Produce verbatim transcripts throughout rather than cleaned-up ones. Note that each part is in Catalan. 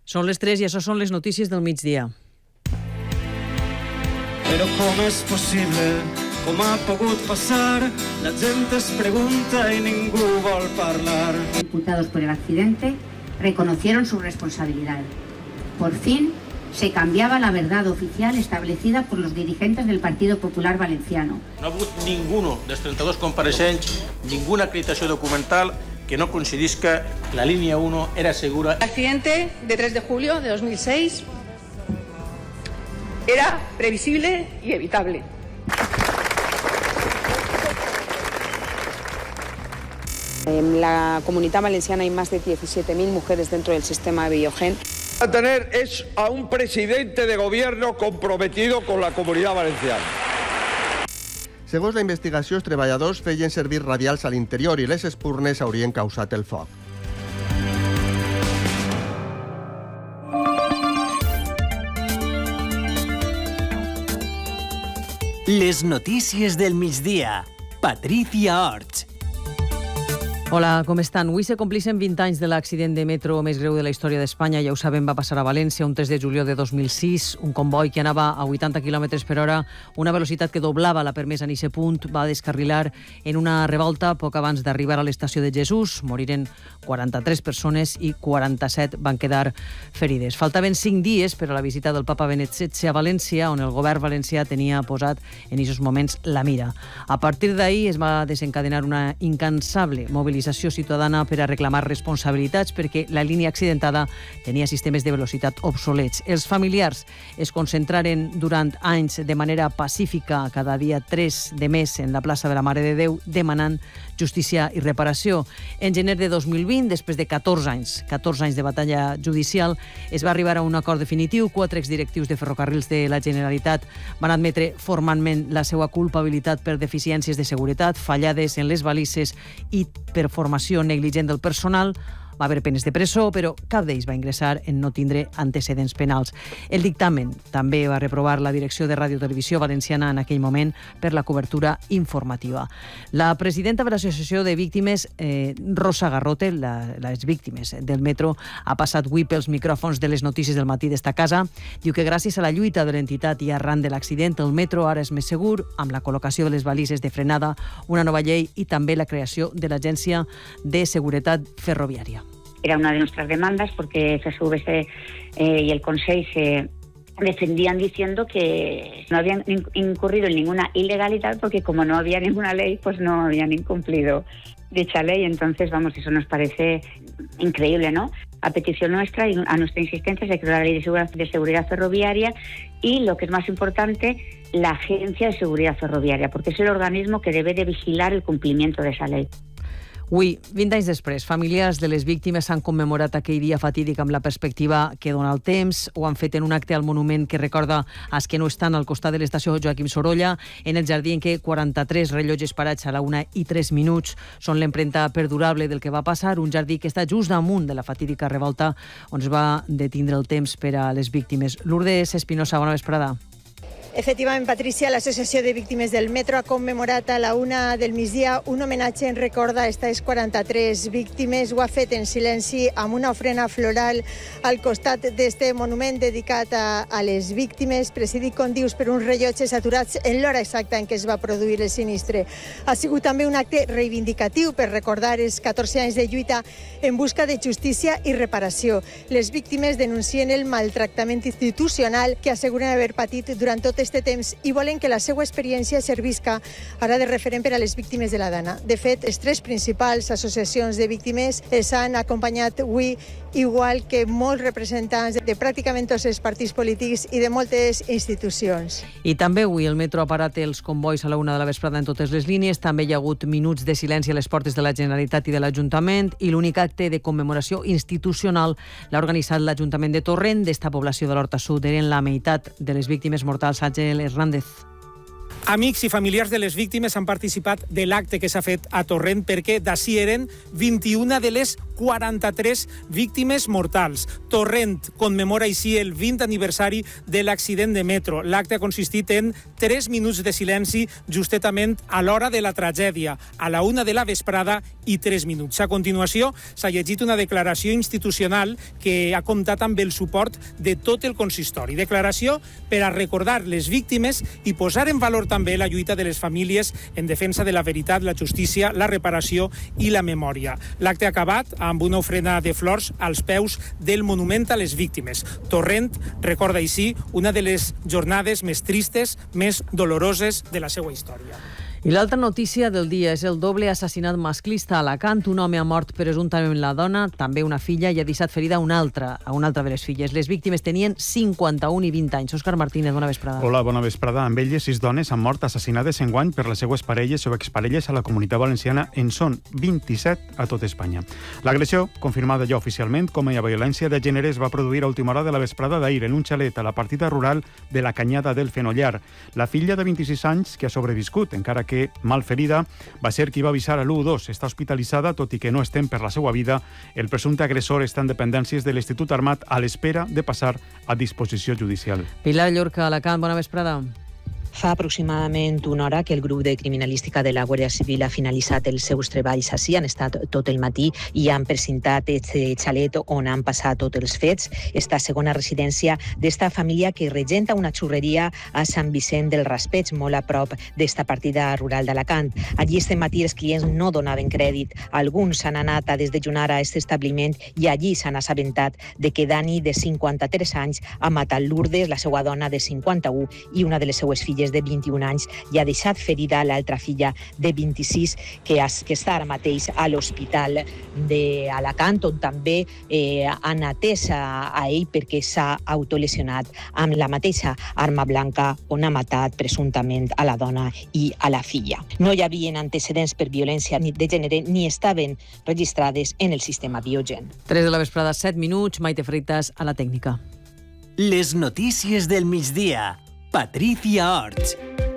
Són les tres i això són les notícies del migdia. Però com és possible? Com ha pogut passar? La gent es pregunta y ningú vol parlar. Imputados por el accidente reconocieron su responsabilidad. Por fin se cambiaba la verdad oficial establecida por los dirigentes del Partido Popular Valenciano. No ha hagut ninguno dels trenta-dos compareixents, ninguna acreditació documental que no coincidisca que la línea uno era segura. El accidente de tres de julio de dos mil seis era previsible y evitable. En la Comunidad Valenciana hay más de diecisiete mil mujeres dentro del sistema de Biogen. A tener es a un presidente de gobierno comprometido con la Comunidad Valenciana. Segons la investigació, els treballadors feien servir radials a l'interior i les espurnes haurien causat el foc. Les notícies del migdia. Patricia Orts. Hola, com estan? Avui se complixen vint anys de l'accident de metro més greu de la història d'Espanya. Ja ho sabem, va passar a València un tres de juliol de dos mil sis. Un comboi que anava a vuitanta quilòmetres per hora, una velocitat que doblava la permesa en aquest punt, va descarrilar en una revolta poc abans d'arribar a l'estació de Jesús. Moriren quaranta-tres persones i quaranta-set van quedar ferides. Faltaven cinc dies per a la visita del papa Benet setze a València, on el govern valencià tenia posat en aquests moments la mira. A partir d'ahir es va desencadenar una incansable mobilització ciutadana per a reclamar responsabilitats perquè la línia accidentada tenia sistemes de velocitat obsolets. Els familiars es concentraren durant anys de manera pacífica, cada dia tres de mes en la plaça de la Mare de Déu, demanant justícia i reparació. En gener de dos mil vint, després de catorze anys, catorze anys de batalla judicial, es va arribar a un acord definitiu. Quatre exdirectius de ferrocarrils de la Generalitat van admetre formalment la seva culpabilitat per deficiències de seguretat, fallades en les balises i per formació negligent del personal. Va haver penes de presó, però cap d'ells va ingressar en no tindre antecedents penals. El dictamen també va reprovar la direcció de Ràdio Televisió Valenciana en aquell moment per la cobertura informativa. La presidenta de l'Associació de Víctimes, eh, Rosa Garrote, la, les víctimes del metro, ha passat avui pels micròfons de les notícies del matí d'esta casa. Diu que gràcies a la lluita de l'entitat i arran de l'accident, el metro ara és més segur, amb la col·locació de les balises de frenada, una nova llei i també la creació de l'Agència de Seguretat Ferroviària. Era una de nuestras demandas porque C S V C eh, y el Consejo se defendían diciendo que no habían incurrido en ninguna ilegalidad porque como no había ninguna ley, pues no habían incumplido dicha ley. Entonces, vamos, eso nos parece increíble, ¿no? A petición nuestra y a nuestra insistencia se creó la Ley de Seguridad, de Seguridad Ferroviaria y, lo que es más importante, la Agencia de Seguridad Ferroviaria, porque es el organismo que debe de vigilar el cumplimiento de esa ley. Avui, vint anys després, familiars de les víctimes s'han commemorat aquell dia fatídic amb la perspectiva que dona el temps. Ho han fet en un acte al monument que recorda als que no estan al costat de l'estació Joaquim Sorolla, en el jardí en què quaranta-tres rellotges parats a la una i tres minuts són l'empremta perdurable del que va passar, un jardí que està just damunt de la fatídica revolta on es va detindre el temps per a les víctimes. Lourdes Espinosa, bona vesprada. Efectivament, Patricia, l'Associació de Víctimes del Metro ha commemorat a la una del migdia un homenatge en record a aquestes quaranta-tres víctimes. Ho ha fet en silenci amb una ofrena floral al costat d'este monument dedicat a, a les víctimes, presidit, com dius, per uns rellotges aturats en l'hora exacta en què es va produir el sinistre. Ha sigut també un acte reivindicatiu per recordar els catorze anys de lluita en busca de justícia i reparació. Les víctimes denuncien el maltractament institucional que asseguren haver patit durant tot este temps i volen que la seva experiència servisca ara de referent per a les víctimes de la Dana. De fet, les tres principals associacions de víctimes s'han acompanyat avui, igual que molts representants de pràcticament tots els partits polítics i de moltes institucions. I també avui el metro ha parat els convois a la una de la vesprada en totes les línies. També hi ha hagut minuts de silenci a les portes de la Generalitat i de l'Ajuntament i l'únic acte de commemoració institucional l'ha organitzat l'Ajuntament de Torrent. D'esta població de l'Horta Sud eren la meitat de les víctimes mortals. Ángel Hernández. Amics i familiars de les víctimes han participat de l'acte que s'ha fet a Torrent perquè d'ací eren vint-i-una de les quaranta-tres víctimes mortals. Torrent commemora així el vint aniversari de l'accident de metro. L'acte ha consistit en tres minuts de silenci justament a l'hora de la tragèdia, a la una de la vesprada i tres minuts. A continuació s'ha llegit una declaració institucional que ha comptat amb el suport de tot el consistori. Declaració per a recordar les víctimes i posar en valor també la lluita de les famílies en defensa de la veritat, la justícia, la reparació i la memòria. L'acte ha acabat amb una ofrena de flors als peus del monument a les víctimes. Torrent recorda així una de les jornades més tristes, més doloroses de la seva història. I l'altra notícia del dia és el doble assassinat masclista a Alacant. Un home ha mort presumptament la dona, també una filla, i ha deixat ferida una altra, a una altra de les filles. Les víctimes tenien cinquanta-un i vint anys. Òscar Martínez, bona vesprada. Hola, bona vesprada. Amb elles, sis dones han mort assassinades enguany per les seues parelles o exparelles a la Comunitat Valenciana. En són vint-i-set a tot Espanya. L'agressió, confirmada ja oficialment com a violència de gènere, es va produir a última hora de la vesprada d'ahir en un xalet a la partida rural de la Canyada del Fenollar. La filla de vint-i-sis anys, que ha sobreviscut, encara que mal ferida, va ser qui va avisar a l'u dos. Està hospitalitzada, tot i que no estem per la seva vida. El presumpte agressor està en dependències de l'Institut Armat a l'espera de passar a disposició judicial. Pilar Llorca, Alacant, bona vesprada. Fa aproximadament una hora que el grup de criminalística de la Guàrdia Civil ha finalitzat els seus treballs així. Han estat tot el matí i han presentat aquest xalet on han passat tots els fets. Esta segona residència d'esta família que regenta una xurreria a Sant Vicent del Raspeig, molt a prop d'esta partida rural d'Alacant. Allí este matí els clients no donaven crèdit. Alguns han anat a desdejunar a aquest establiment i allí s'han assabentat de que Dani, de cinquanta-tres anys, ha matat Lourdes, la seva dona de cinquanta-u, i una de les seues filles de vint-i-un anys, i ha deixat ferida l'altra filla de vint-i-sis que, es, que està ara mateix a l'hospital d'Alacant, on també eh, han atès a, a ell perquè s'ha autolesionat amb la mateixa arma blanca on ha matat presumptament a la dona i a la filla. No hi havia antecedents per violència de gènere ni estaven registrades en el sistema Biogen. tres de la vesprada, set minuts, Maite Freitas a la tècnica. Les notícies del migdia. Patricia Orts.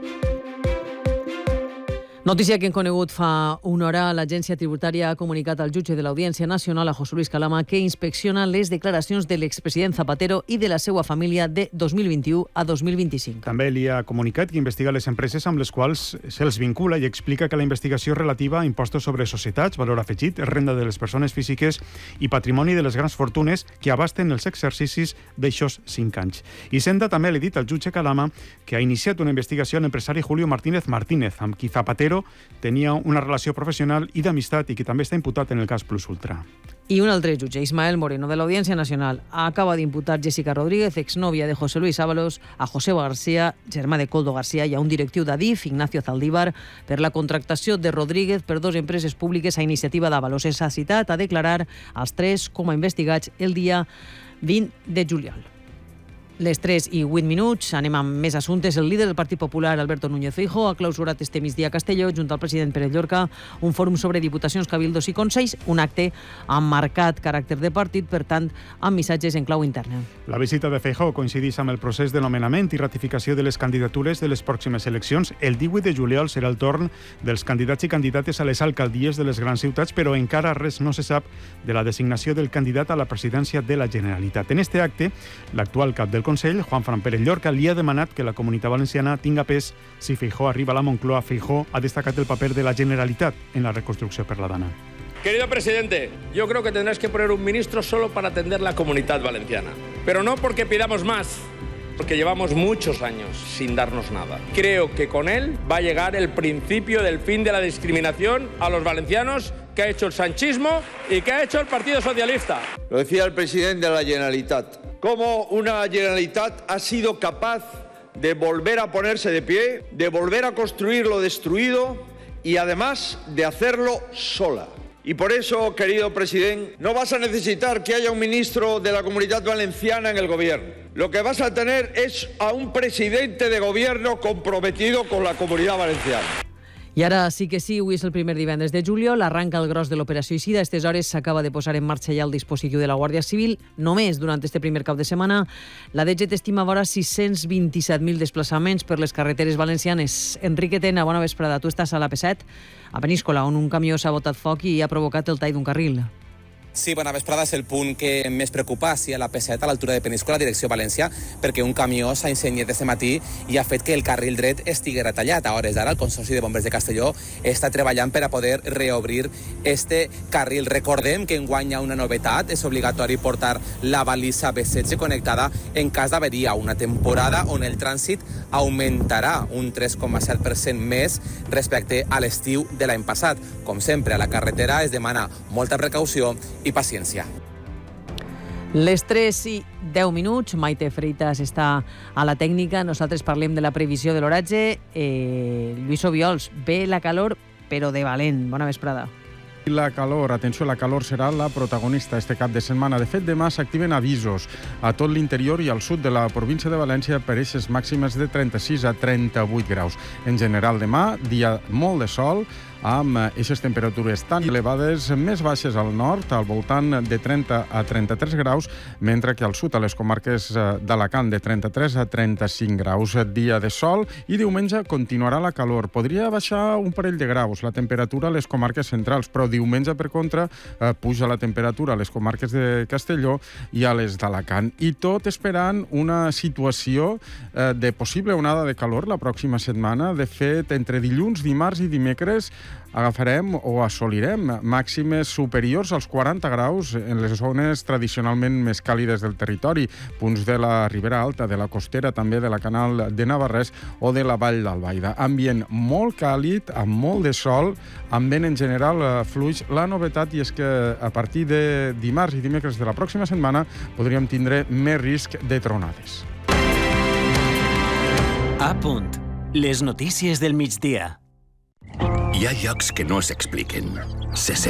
Notícia que hem conegut fa una hora. L'Agència Tributària ha comunicat al jutge de l'Audiència Nacional, a José Luis Calama, que inspecciona les declaracions de l'expresident Zapatero i de la seva família de dos mil vint-i-u a dos mil vint-i-cinc. També li ha comunicat que investiga les empreses amb les quals se'ls vincula i explica que la investigació relativa a impostos sobre societats, valor afegit, renda de les persones físiques i patrimoni de les grans fortunes que abasten els exercicis d'aixòs cinc anys. I Senda també li ha dit al jutge Calama que ha iniciat una investigació a l'empresari Julio Martínez Martínez, amb qui Zapatero tenia una relació professional i d'amistat i que també està imputat en el cas Plus Ultra. I un altre jutge, Ismael Moreno, de l'Audiència Nacional, acaba d'imputar Jessica Rodríguez, exnòvia de José Luis Ábalos, a Joseba García, germà de Coldo García, i a un directiu d'Adif, Ignacio Zaldívar, per la contractació de Rodríguez per dues empreses públiques a iniciativa d'Ábalos. S'ha citat a declarar als tres com a investigats el dia vint de juliol. Les tres i vuit minuts, anem amb més assumptes. El líder del Partit Popular, Alberto Núñez Feijóo, ha clausurat este migdia a Castelló, junt al president Pérez Llorca, un fòrum sobre diputacions, cabildos i consells, un acte amb marcat caràcter de partit, per tant, amb missatges en clau interna. La visita de Feijóo coincideix amb el procés de nomenament i ratificació de les candidatures de les pròximes eleccions. El divuit de juliol serà el torn dels candidats i candidates a les alcaldies de les grans ciutats, però encara res no se sap de la designació del candidat a la presidència de la Generalitat. En este acte, l'actual cap del Consell, Juan Fran Pérez Llorca, li ha demanat que la Comunitat Valenciana tinga pes si Feijóo arriba a la Moncloa. Feijóo ha destacat el paper de la Generalitat en la reconstrucció per la Dana. Querido presidente, yo creo que tendrás que poner un ministro solo para atender la Comunidad Valenciana. Pero no porque pidamos más, porque llevamos muchos años sin darnos nada. Creo que con él va a llegar el principio del fin de la discriminación a los valencianos que ha hecho el sanchismo y que ha hecho el Partido Socialista. Lo decía el presidente de la Generalitat. Cómo una Generalitat ha sido capaz de volver a ponerse de pie, de volver a construir lo destruido y además de hacerlo sola. Y por eso, querido presidente, no vas a necesitar que haya un ministro de la Comunidad Valenciana en el gobierno. Lo que vas a tener es a un presidente de gobierno comprometido con la Comunidad Valenciana. I ara sí que sí, avui és el primer divendres de juliol, arranca el gros de l'operació Eixida. A aquestes hores s'acaba de posar en marxa ja el dispositiu de la Guàrdia Civil. Només durant este primer cap de setmana, la D G T estima vora sis-cents vint-i-set mil desplaçaments per les carreteres valencianes. Enrique Tena, bona vesprada. Tu estàs a l'A P set, a Peníscola, on un camió s'ha botat foc i ha provocat el tall d'un carril. Sí, bona vesprada. És el punt que més preocupa sí, a l'A P set, a l'altura de Peníscola, direcció València, perquè un camió s'ha incendiat aquest matí i ha fet que el carril dret estiguera tallat. A hores d'ara, el Consorci de Bombers de Castelló està treballant per a poder reobrir este carril. Recordem que enguany hi ha una novetat. És obligatori portar la balisa B setze connectada en cas d'averia, una temporada on el trànsit augmentarà un tres coma set per cent més respecte a l'estiu de l'any passat. Com sempre, a la carretera es demana molta precaució i paciència. Les tres i deu minuts, Maite Freitas està a la tècnica, nosaltres parlem de la previsió de l'oratge. Eh, Lluís Obiols, ve la calor, però de valent. Bona vesprada. La calor, atenció, la calor serà la protagonista este cap de setmana. De fet, demà s'activen avisos a tot l'interior i al sud de la província de València per eixes màximes de trenta-sis a trenta-vuit graus. En general, demà, dia molt de sol, amb aquestes temperatures tan elevades, més baixes al nord, al voltant de trenta a trenta-tres graus, mentre que al sud, a les comarques d'Alacant, de trenta-tres a trenta-cinc graus. Dia de sol i diumenge continuarà la calor. Podria baixar un parell de graus la temperatura a les comarques centrals, però diumenge, per contra, puja la temperatura a les comarques de Castelló i a les d'Alacant. I tot esperant una situació de possible onada de calor la pròxima setmana. De fet, entre dilluns, dimarts i dimecres agafarem o assolirem màximes superiors als quaranta graus en les zones tradicionalment més càlides del territori, punts de la Ribera Alta, de la Costera, també de la Canal de Navarrés o de la Vall d'Albaida. Ambient molt càlid, amb molt de sol, amb vent en general fluix. La novetat i és que a partir de dimarts i dimecres de la pròxima setmana podríem tindre més risc de tronades. A punt. Les notícies del migdia. Hi ha llocs que no s'expliquen. Se